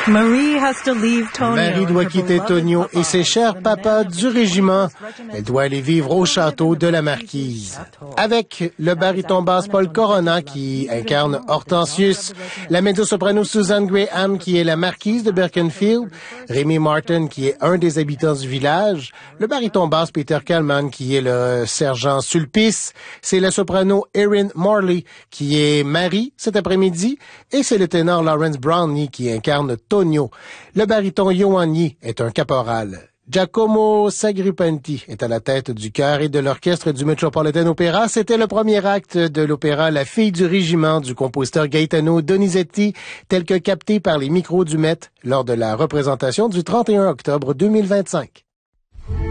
Marie doit quitter Tonio et ses chers papas du régiment. Elle doit aller vivre au château de la Marquise. Avec le baryton basse Paul Corona qui incarne Hortensius, la mezzo-soprano Susan Graham qui est la marquise de Berkenfield, Rémi Martin qui est un des habitants du village, le baryton basse Peter Kalman qui est le sergent Sulpice, c'est la soprano Erin Morley qui est Marie cet après-midi et c'est le ténor Lawrence Brownlee qui incarne Tonio. Le baryton Ioanni est un caporal. Giacomo Sagrupenti est à la tête du chœur et de l'orchestre du Metropolitan Opera. C'était le premier acte de l'opéra La fille du régiment du compositeur Gaetano Donizetti, tel que capté par les micros du Met lors de la représentation du 31 octobre 2025.